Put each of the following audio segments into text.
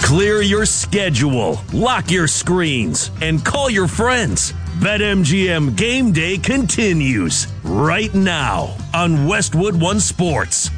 Clear your schedule, lock your screens, and call your friends. BetMGM Game Day continues right now on Westwood One Sports.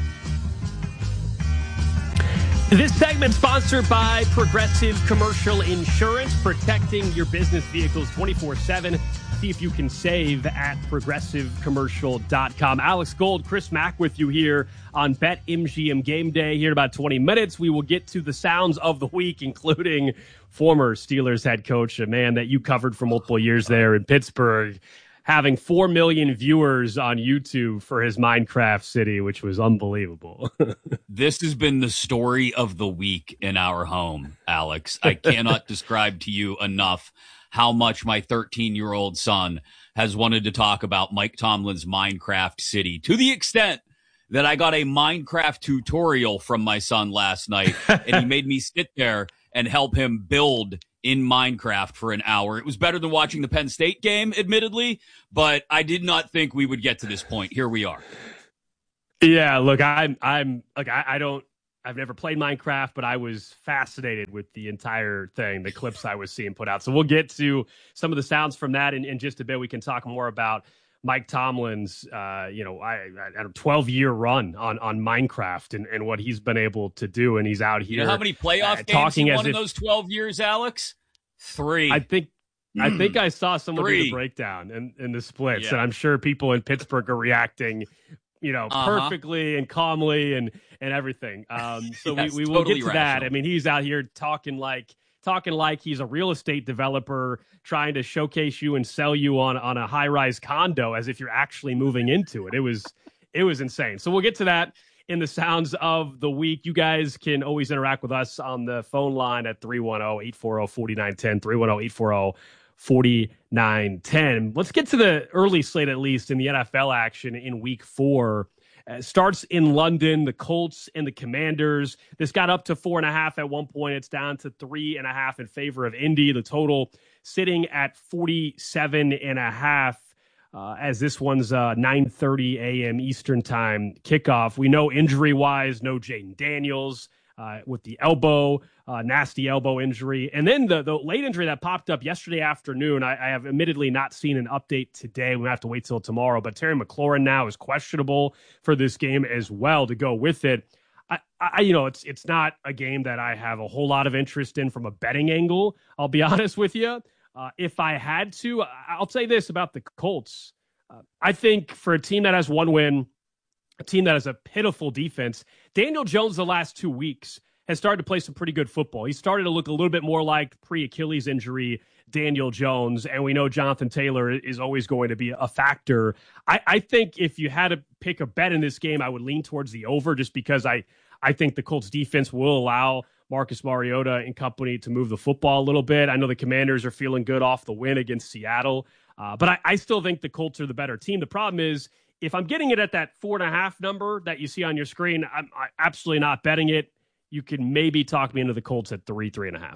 This segment sponsored by Progressive Commercial Insurance, protecting your business vehicles 24/7. See if you can save at progressivecommercial.com. Alex Gold, Chris Mack with you here on BetMGM Game Day. Here in about 20 minutes, we will get to the sounds of the week, including former Steelers head coach, a man that you covered for multiple years there in Pittsburgh, having 4 million viewers on YouTube for his Minecraft City, which was unbelievable. This has been the story of the week in our home, Alex. I cannot describe to you enough how much my 13-year-old son has wanted to talk about Mike Tomlin's Minecraft City, to the extent that I got a Minecraft tutorial from my son last night, and he made me sit there and help him build in Minecraft for an hour. It was better than watching the Penn State game, admittedly, but I did not think we would get to this point. Here we are. Yeah, look, I've never played Minecraft, but I was fascinated with the entire thing, the clips I was seeing put out. So we'll get to some of the sounds from that in just a bit. We can talk more about Mike Tomlin's, 12-year run on Minecraft and what he's been able to do. And he's out here. You know how many playoff games he won in those 12 years, Alex? 3. I think I saw someone do the breakdown in the splits, and I'm sure people in Pittsburgh are reacting, perfectly and calmly and everything. So yes, we will totally get to that. I mean, he's out here talking like he's a real estate developer trying to showcase you and sell you on a high-rise condo as if you're actually moving into it. It was insane. So we'll get to that in the sounds of the week. You guys can always interact with us on the phone line at 310-840-4910, 310-840-4910. Let's get to the early slate, at least in the NFL action in week 4. Starts in London, the Colts and the Commanders. This got up to 4.5 at one point. It's down to 3.5 in favor of Indy. The total sitting at 47.5 as this one's 9:30 a.m. Eastern time kickoff. We know injury-wise, no Jaden Daniels with the elbow, nasty elbow injury. And then the late injury that popped up yesterday afternoon, I have admittedly not seen an update today. We have to wait till tomorrow. But Terry McLaurin now is questionable for this game as well to go with it. It's not a game that I have a whole lot of interest in from a betting angle. I'll be honest with you. If I had to, I'll say this about the Colts. I think for a team that has one win, a team that has a pitiful defense, Daniel Jones the last 2 weeks has started to play some pretty good football. He started to look a little bit more like pre-Achilles injury Daniel Jones, and we know Jonathan Taylor is always going to be a factor. I think if you had to pick a bet in this game, I would lean towards the over just because I think the Colts defense will allow Marcus Mariota and company to move the football a little bit. I know the Commanders are feeling good off the win against Seattle, but I still think the Colts are the better team. The problem is, if I'm getting it at that 4.5 number that you see on your screen, I'm absolutely not betting it. You can maybe talk me into the Colts at 3.5.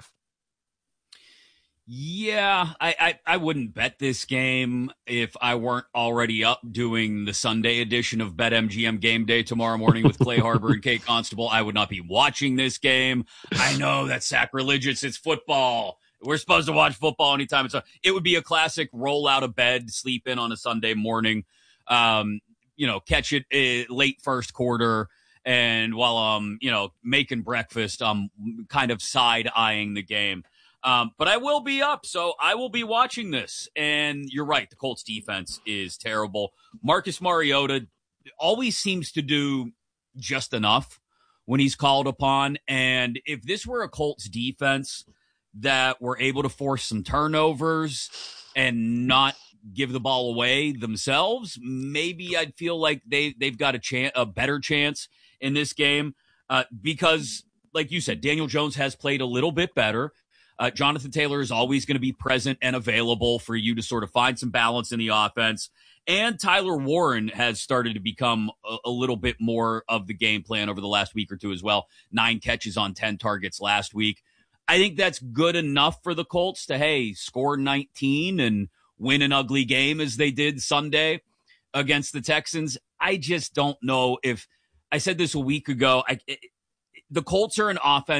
Yeah, I wouldn't bet this game if I weren't already up doing the Sunday edition of BetMGM Game Day tomorrow morning with Clay Harbor and Kate Constable. I would not be watching this game. I know that's sacrilegious. It's football. We're supposed to watch football anytime. It would be a classic roll out of bed, sleep in on a Sunday morning. Catch it late first quarter. And while I'm, making breakfast, I'm kind of side-eyeing the game. But I will be up, so I will be watching this. And you're right, the Colts defense is terrible. Marcus Mariota always seems to do just enough when he's called upon. And if this were a Colts defense that were able to force some turnovers and not give the ball away themselves, maybe I'd feel like they've got a better chance in this game because, like you said, Daniel Jones has played a little bit better. Jonathan Taylor is always going to be present and available for you to sort of find some balance in the offense. And Tyler Warren has started to become a little bit more of the game plan over the last week or two as well. 9 catches on 10 targets last week. I think that's good enough for the Colts to, score 19 and win an ugly game as they did Sunday against the Texans. I just don't know if – I said this a week ago. The Colts are an offense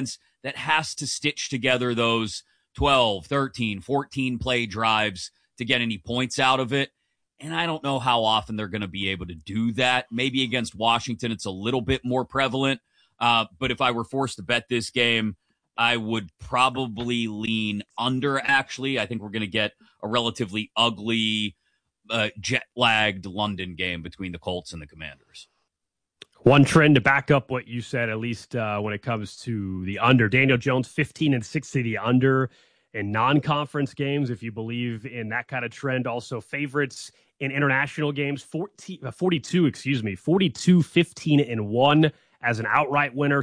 that has to stitch together those 12, 13, 14 play drives to get any points out of it. And I don't know how often they're going to be able to do that. Maybe against Washington, it's a little bit more prevalent. But if I were forced to bet this game, I would probably lean under, actually. I think we're going to get a relatively ugly, jet-lagged London game between the Colts and the Commanders. One trend to back up what you said, at least when it comes to the under. Daniel Jones, 15-6 to the under in non-conference games, if you believe in that kind of trend. Also, favorites in international games, 42, 15-1 as an outright winner,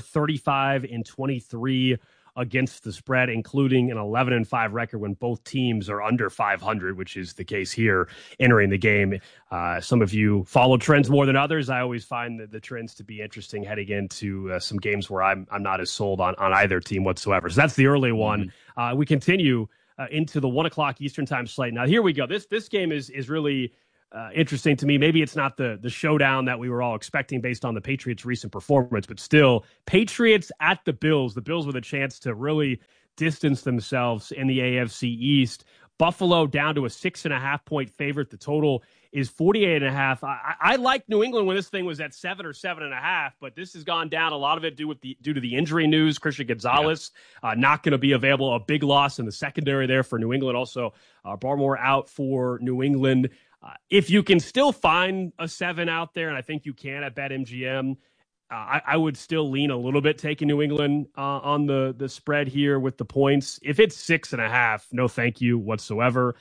35-23 against the spread, including an 11-5 record when both teams are under 500, which is the case here entering the game. Some of you follow trends more than others. I always find the trends to be interesting heading into some games where I'm not as sold on either team whatsoever. So that's the early one. We continue into the 1 o'clock Eastern time slate. Now, here we go. This game is really interesting to me. Maybe it's not the showdown that we were all expecting based on the Patriots' recent performance, but still, Patriots at the Bills. The Bills with a chance to really distance themselves in the AFC East. Buffalo down to a 6.5-point favorite. The total is 48.5. I like New England when this thing was at 7 or 7.5, but this has gone down. A lot of it due to the injury news. Christian Gonzalez not going to be available. A big loss in the secondary there for New England. Also, Barmore out for New England. If you can still find a 7 out there, and I think you can at BetMGM, I would still lean a little bit taking New England on the spread here with the points. If it's 6.5, no thank you whatsoever.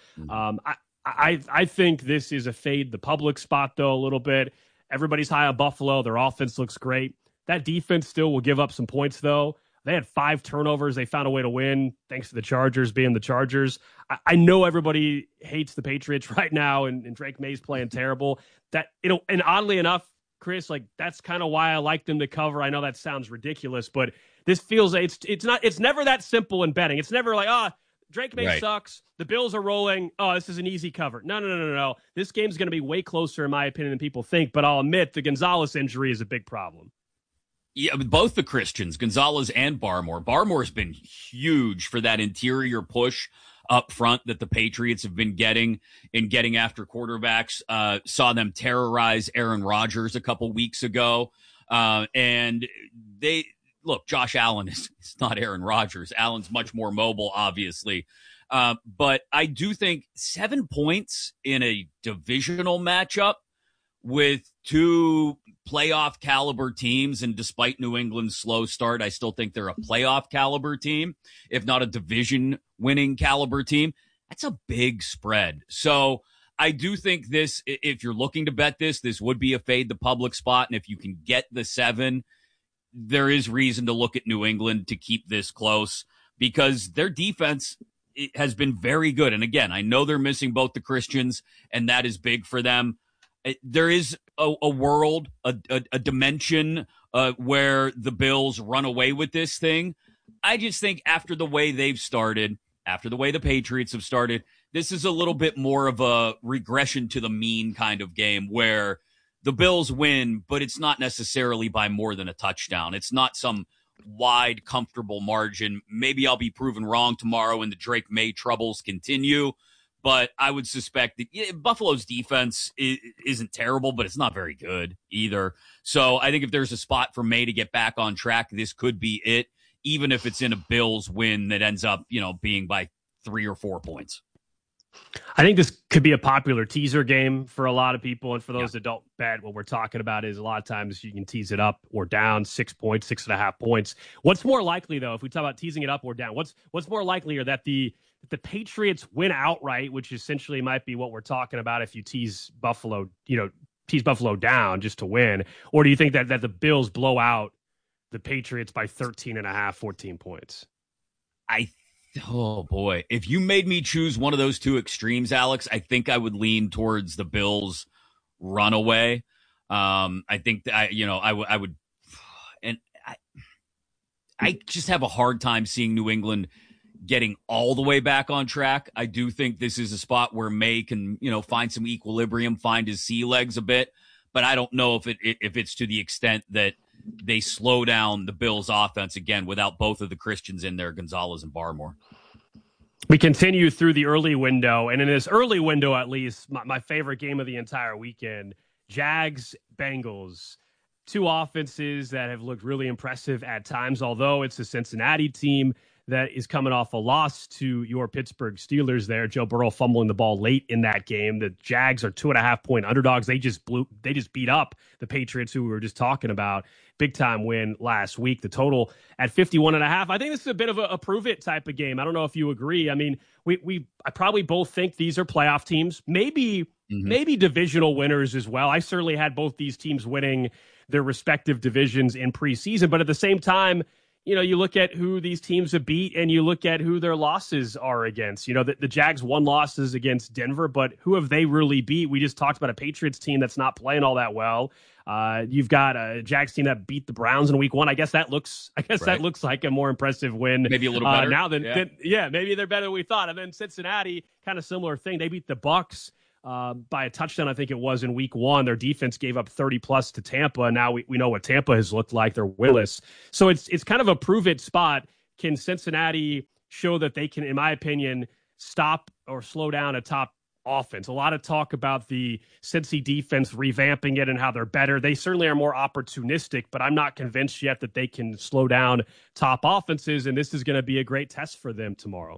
I think this is a fade the public spot, though, a little bit. Everybody's high on Buffalo. Their offense looks great. That defense still will give up some points, though. They had 5 turnovers. They found a way to win thanks to the Chargers being the Chargers. I know everybody hates the Patriots right now, and Drake May's playing terrible. And oddly enough, Chris, like that's kind of why I like them to cover. I know that sounds ridiculous, but this feels it's never that simple in betting. It's never like, Drake May sucks. The Bills are rolling. Oh, this is an easy cover. No. This game's going to be way closer, in my opinion, than people think. But I'll admit the Gonzalez injury is a big problem. Yeah, both the Christians, Gonzalez and Barmore. Barmore's been huge for that interior push up front that the Patriots have been getting after quarterbacks. Saw them terrorize Aaron Rodgers a couple weeks ago. And Josh Allen is not Aaron Rodgers. Allen's much more mobile, obviously. But I do think 7 points in a divisional matchup with 2 playoff caliber teams, and despite New England's slow start, I still think they're a playoff caliber team, if not a division winning caliber team. That's a big spread. So I do think this, if you're looking to bet this would be a fade the public spot. And if you can get the 7, there is reason to look at New England to keep this close because their defense has been very good. And again, I know they're missing both the Christians, and that is big for them. There is a world, a dimension where the Bills run away with this thing. I just think after the way they've started, after the way the Patriots have started, this is a little bit more of a regression to the mean kind of game where the Bills win, but it's not necessarily by more than a touchdown. It's not some wide, comfortable margin. Maybe I'll be proven wrong tomorrow and the Drake May troubles continue. But I would suspect that Buffalo's defense isn't terrible, but it's not very good either. So I think if there's a spot for May to get back on track, this could be it, even if it's in a Bills win that ends up, being by 3 or 4 points. I think this could be a popular teaser game for a lot of people. And for those that don't bet, what we're talking about is a lot of times you can tease it up or down 6 points, 6.5 points. What's more likely, though, if we talk about teasing it up or down, what's more likely are that the Patriots win outright, which essentially might be what we're talking about if you tease Buffalo down just to win? Or do you think that the Bills blow out the Patriots by 13.5, 14 points? Oh boy. If you made me choose one of those two extremes, Alex, I think I would lean towards the Bills runaway. I think that I would, and I just have a hard time seeing New England getting all the way back on track. I do think this is a spot where May can, find some equilibrium, find his sea legs a bit, but I don't know if it's to the extent that they slow down the Bills offense again without both of the Christians in there, Gonzalez and Barmore. We continue through the early window, and in this early window, at least, my favorite game of the entire weekend, Jags, Bengals. Two offenses that have looked really impressive at times, although it's a Cincinnati team that is coming off a loss to your Pittsburgh Steelers there. Joe Burrow fumbling the ball late in that game. The Jags are 2.5-point underdogs. They just beat up the Patriots, who we were just talking about. Big time win last week. The total at 51.5. I think this is a bit of a prove it type of game. I don't know if you agree. I mean, I probably both think these are playoff teams, maybe divisional winners as well. I certainly had both these teams winning their respective divisions in preseason, but at the same time, you know, you look at who these teams have beat and you look at who their losses are against. You know, the Jags won losses against Denver, but who have they really beat? We just talked about a Patriots team that's not playing all that well. You've got a Jags team that beat the Browns in week 1. I guess that looks like a more impressive win. Maybe a little better now than maybe they're better than we thought. And then Cincinnati, kind of similar thing. They beat the Bucs by a touchdown, I think it was, in week 1. Their defense gave up 30+ to Tampa. Now we know what Tampa has looked like. They're winless. So it's kind of a prove-it spot. Can Cincinnati show that they can, in my opinion, stop or slow down a top offense? A lot of talk about the Cincy defense revamping it and how they're better. They certainly are more opportunistic, but I'm not convinced yet that they can slow down top offenses, and this is going to be a great test for them tomorrow.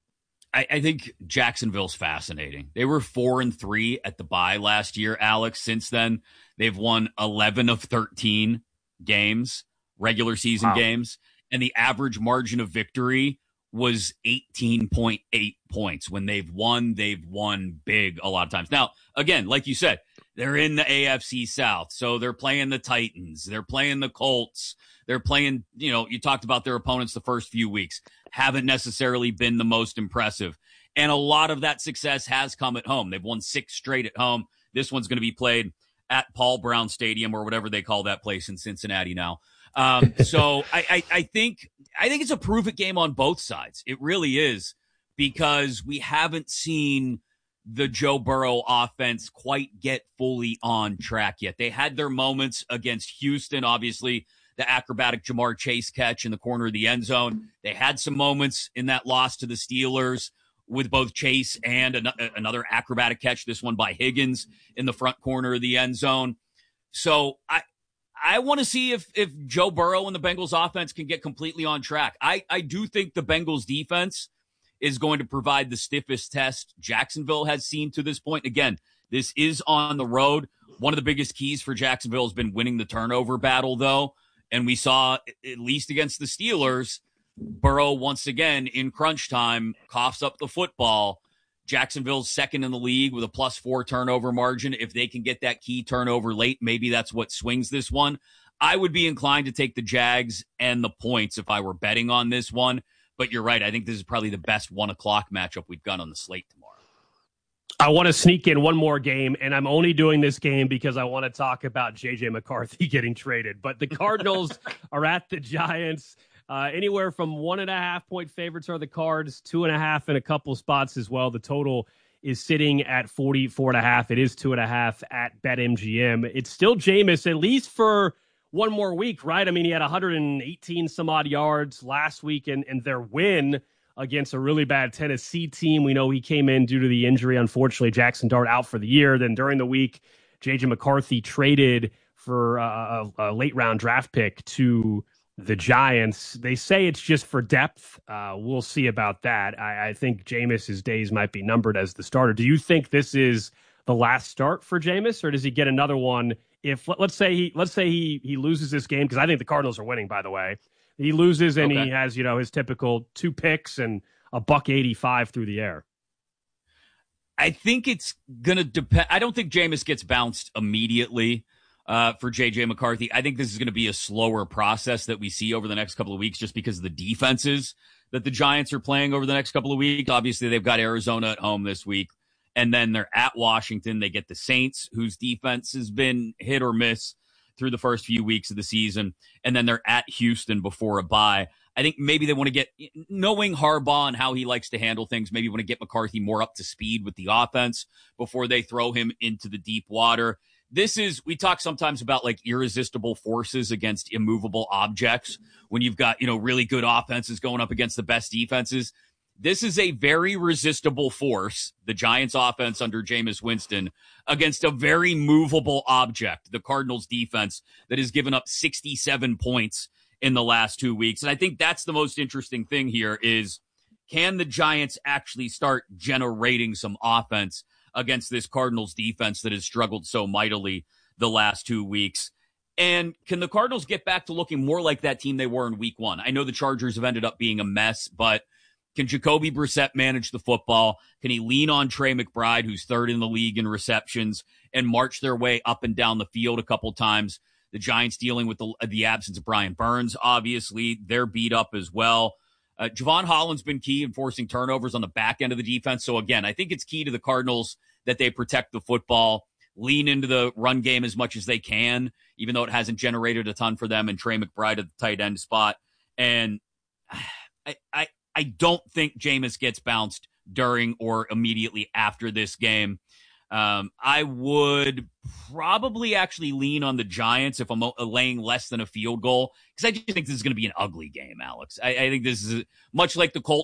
I think Jacksonville's fascinating. They were 4-3 at the bye last year, Alex. Since then, they've won 11 of 13 games, regular season games, and the average margin of victory was 18.8 points. When they've won big a lot of times. Now, again, like you said, they're in the AFC South, so they're playing the Titans, they're playing the Colts, they're playing, you know, you talked about their opponents the first few weeks, haven't necessarily been the most impressive. And a lot of that success has come at home. They've won 6 straight at home. This one's going to be played at Paul Brown Stadium, or whatever they call that place in Cincinnati now. So I think it's a prove-it game on both sides. It really is, because we haven't seen the Joe Burrow offense quite get fully on track yet. They had their moments against Houston, obviously, the acrobatic Jamar Chase catch in the corner of the end zone. They had some moments in that loss to the Steelers with both Chase and another acrobatic catch, this one by Higgins in the front corner of the end zone. So I want to see if Joe Burrow and the Bengals offense can get completely on track. I do think the Bengals defense is going to provide the stiffest test Jacksonville has seen to this point. Again, this is on the road. One of the biggest keys for Jacksonville has been winning the turnover battle, though. And we saw, at least against the Steelers, Burrow once again in crunch time coughs up the football. Jacksonville's second in the league with a +4 turnover margin. If they can get that key turnover late, maybe that's what swings this one. I would be inclined to take the Jags and the points if I were betting on this one. But you're right. I think this is probably the best 1 o'clock matchup we've got on the slate tomorrow. I want to sneak in one more game, and I'm only doing this game because I want to talk about J.J. McCarthy getting traded. But the Cardinals are at the Giants. Anywhere from 1.5-point favorites are the Cards, 2.5 in a couple spots as well. The total is sitting at 44.5. It is 2.5 at BetMGM. It's still Jameis, at least for one more week, right? I mean, he had 118 some odd yards last week, and their win against a really bad Tennessee team. We know he came in due to the injury. Unfortunately, Jackson Dart out for the year. Then during the week, J.J. McCarthy traded for a late round draft pick to the Giants. They say it's just for depth. We'll see about that. I think Jameis's days might be numbered as the starter. Do you think this is the last start for Jameis, or does he get another one? If let's say he loses this game, because I think the Cardinals are winning, by the way. He loses and he has, you know, his typical 2 picks and a $185 through the air. I think it's going to depend. I don't think Jameis gets bounced immediately for J.J. McCarthy. I think this is going to be a slower process that we see over the next couple of weeks, just because of the defenses that the Giants are playing over the next couple of weeks. Obviously, they've got Arizona at home this week, and then they're at Washington. They get the Saints, whose defense has been hit or miss through the first few weeks of the season, and then they're at Houston before a bye. I think maybe they want to get, knowing Harbaugh and how he likes to handle things, maybe want to get McCarthy more up to speed with the offense before they throw him into the deep water. we talk sometimes about like irresistible forces against immovable objects when you've got, really good offenses going up against the best defenses. This is a very resistible force, the Giants offense under Jameis Winston, against a very movable object, the Cardinals defense, that has given up 67 points in the last 2 weeks. And I think that's the most interesting thing here is, can the Giants actually start generating some offense against this Cardinals defense that has struggled so mightily the last 2 weeks? And can the Cardinals get back to looking more like that team they were in week 1? I know the Chargers have ended up being a mess, but can Jacoby Brissett manage the football? Can he lean on Trey McBride, who's 3rd in the league in receptions, and march their way up and down the field a couple times? The Giants dealing with the absence of Brian Burns, obviously. They're beat up as well. Javon Holland's been key in forcing turnovers on the back end of the defense. So, again, I think it's key to the Cardinals that they protect the football, lean into the run game as much as they can, even though it hasn't generated a ton for them, and Trey McBride at the tight end spot. And I don't think Jameis gets bounced during or immediately after this game. I would probably actually lean on the Giants if I'm laying less than a field goal, because I just think this is going to be an ugly game, Alex. I think this is much like the Colts